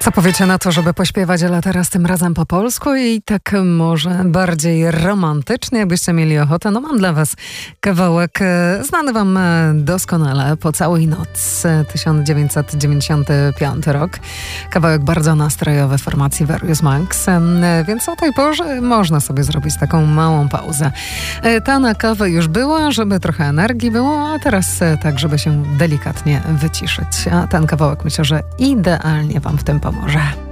Co powiecie na to, żeby pośpiewać, ale teraz tym razem po polsku i tak może bardziej romantycznie, jakbyście mieli ochotę. No mam dla was kawałek znany wam doskonale, Po całej noc, 1995 rok. Kawałek bardzo nastrojowy formacji Various Monks, więc o tej porze można sobie zrobić taką małą pauzę. Ta na kawę już była, żeby trochę energii było, a teraz tak, żeby się delikatnie wyciszyć. A ten kawałek myślę, że idealnie wam w tym pomoże.